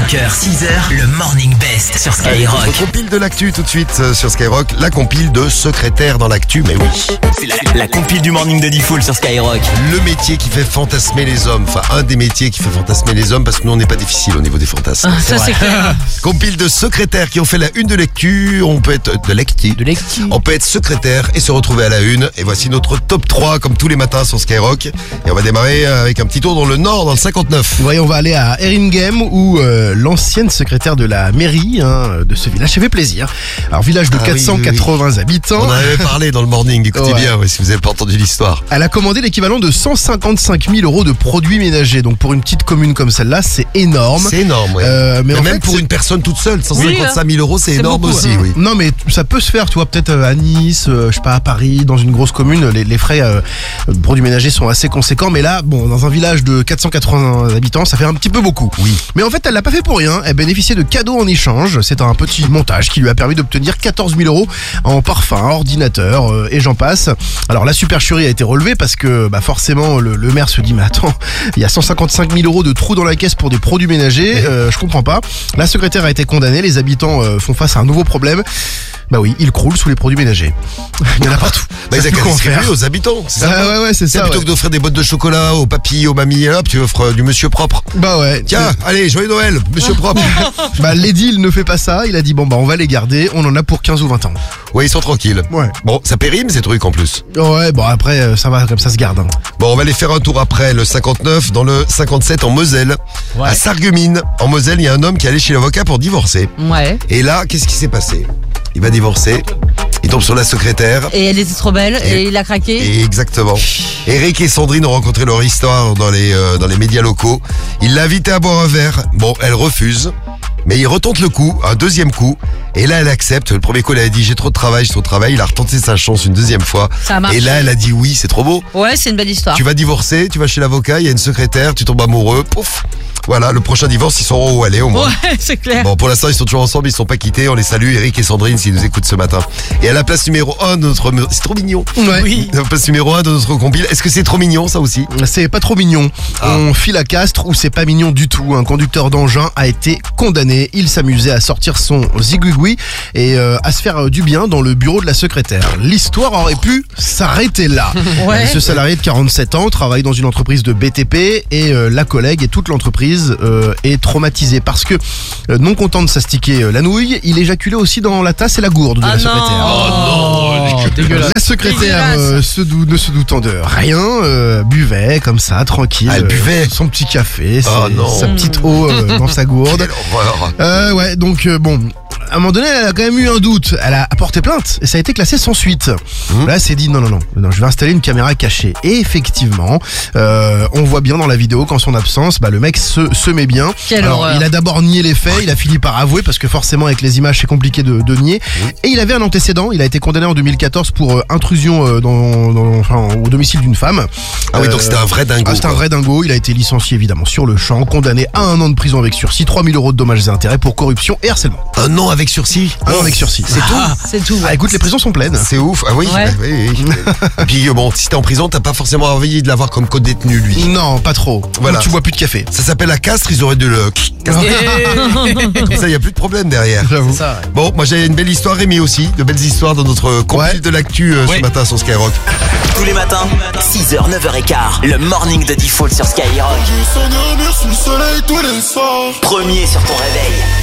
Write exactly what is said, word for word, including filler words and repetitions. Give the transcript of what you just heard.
cinq heures, six heures, le Morning Best sur Allez, Skyrock. notre compile de l'actu tout de suite euh, sur Skyrock. La compile de secrétaire dans l'actu, mais oui. C'est la, la compile du Morning de Diffoul sur Skyrock. Le métier qui fait fantasmer les hommes. Enfin, un des métiers qui fait fantasmer les hommes parce que nous, on n'est pas difficile au niveau des fantasmes. Ça c'est clair. Compile de secrétaires qui ont fait la une de lecture. On peut être de lecture. De lecture. On peut être secrétaire et se retrouver à la une. Et voici notre top trois comme tous les matins sur Skyrock. Et on va démarrer avec un petit tour dans le nord, dans le cinquante-neuf. Oui, on va aller à Erringhem où euh, l'ancienne secrétaire de la mairie hein, de ce village s'est fait plaisir. Alors village de Ah oui, quatre cent quatre-vingts oui, oui. habitants. On en avait parlé dans le morning. Écoutez Ouais. bien ouais, si vous n'avez pas entendu l'histoire. Elle a commandé l'équivalent de cent cinquante-cinq mille euros de produits ménagers. Donc pour une petite commune comme celle-là, c'est énorme. C'est énorme, ouais. Euh, mais Mais en même fait, pour c'est- une personne toute seule, cent cinquante-cinq mille euros, c'est C'est énorme beaucoup, aussi, hein. oui. Non mais ça peut se faire, tu vois, peut-être euh, à Nice, euh, je sais pas, à Paris, dans une grosse commune, les, les frais euh, de produits ménagers sont assez conséquents. Mais là, bon, dans un village de quatre cent quatre-vingts habitants, ça fait un petit peu beaucoup. Oui. Mais en fait, elle l'a pas fait pour rien. Elle bénéficiait de cadeaux en échange. C'est un petit montage qui lui a permis d'obtenir quatorze mille euros en parfum, ordinateur euh, et j'en passe. Alors la supercherie a été relevée parce que bah, forcément le, le maire se dit mais attends, il y a cent cinquante-cinq mille euros de trous dans la caisse pour des produits ménagers. Euh, je comprends pas. La secrétaire a été condamnée. Les habitants euh, font face à un nouveau problème. Bah oui, ils croulent sous les produits ménagers. Il y en a partout. Bah, ils Ça ont fait qu'à quoi en distribuer faire aux habitants. C'est Ah sympa. ouais ouais c'est Tiens, ça. plutôt ouais. que d'offrir des bottes de chocolat aux papilles, aux mamies, hop, tu offres euh, du monsieur propre. Bah ouais. Tiens, allez, joyeux Noël, monsieur propre. Bah l'édile ne fait pas ça. Il a dit bon bah on va les garder. On en a pour quinze ou vingt ans. Ouais, ils sont tranquilles. Ouais. Bon, ça périme ces trucs en plus. Ouais bon après euh, ça va comme ça se garde. Hein. Bon, on va aller faire un tour après le cinquante-neuf, dans le cinquante-sept en Moselle. Ouais. À Sarreguemines, en Moselle, il y a un homme qui est allé chez l'avocat pour divorcer. Ouais. Et là, qu'est-ce qui s'est passé? Il va divorcer, il tombe sur la secrétaire. Et elle était trop belle et, Et- il a craqué. Et exactement. Eric et Sandrine ont rencontré leur histoire dans les, euh, dans les médias locaux. Il l'a invitée à boire un verre. Bon, elle refuse. Mais il retente le coup, un deuxième coup. Et là, elle accepte. Le premier coup, elle a dit j'ai trop de travail, j'ai trop de travail. Il a retenté sa chance une deuxième fois. Ça a marché. Et là, elle a dit oui, c'est trop beau. Ouais, c'est une belle histoire. Tu vas divorcer, tu vas chez l'avocat, il y a une secrétaire, tu tombes amoureux, pouf. Voilà, le prochain divorce, ils sauront où aller au moins. Ouais, c'est clair. Bon, pour l'instant, ils sont toujours ensemble, ils sont pas quittés. On les salue, Eric et Sandrine, s'ils nous écoutent ce matin. Et à la place numéro un de notre... C'est trop mignon. Ouais. À la place numéro un de notre compile. Est-ce que c'est trop mignon, ça aussi? C'est pas trop mignon. Ah. On file à Castres où c'est pas mignon du tout. Un conducteur d'engin a été condamné. Il s'amusait à sortir son zigouigoui et euh, à se faire euh, du bien dans le bureau de la secrétaire. L'histoire aurait pu s'arrêter là. Ouais. Ce salarié de quarante-sept ans travaille dans une entreprise de B T P et euh, la collègue et toute l'entreprise euh, est traumatisée parce que euh, non content de s'astiquer euh, la nouille, il éjaculait aussi dans la tasse et la gourde de Ah la secrétaire. non. Dégueulasse. La secrétaire Dégueulasse. euh, se dou- ne se doutant de rien, euh, buvait comme ça, tranquille. Ah, elle euh, buvait. son petit café, Oh ses- non. sa petite eau euh, dans sa gourde. Quelle horreur. Euh, ouais, donc euh, bon, à un moment donné, elle a quand même eu un doute. Elle a porté plainte et ça a été classé sans suite. Mmh. Là, elle s'est dit non, non, non, non, je vais installer une caméra cachée. Et effectivement, euh, on voit bien dans la vidéo qu'en son absence, bah, le mec se, se met bien. Quelle Alors, horreur. il a d'abord nié les faits, il a fini par avouer parce que forcément, avec les images, c'est compliqué de, de nier. Et il avait un antécédent. Il a été condamné en deux mille quatorze pour euh, intrusion euh, dans, dans, enfin, au domicile d'une femme. Ah oui, donc Euh, c'était un vrai dingo. ah, c'était un quoi. vrai dingo, il a été licencié évidemment sur le champ, condamné à un an de prison avec sursis, trois mille euros de dommages et intérêts pour corruption et harcèlement. Un an avec sursis. Un an avec sursis. C'est tout. C'est tout. Ah écoute, les prisons sont pleines. C'est ouf. Ah oui, Ouais. bah oui, oui. Et puis euh, bon, si t'es en prison, t'as pas forcément envie de l'avoir comme co-détenu, lui. Non, pas trop. Voilà. Tu bois plus de café. Ça s'appelle la castre, ils auraient dû le... Comme ça, il y a plus de problème derrière. J'avoue. Bon, moi j'ai une belle histoire, Rémi aussi, de belles histoires dans notre compil Ouais. de l'actu euh, ce Ouais. matin sur Skyrock. Tous les matins, six heures, neuf heures quinze, le Morning de Diffoul sur Skyrock. Du Seigneur, merci le soleil tous les soirs. Premier sur ton réveil.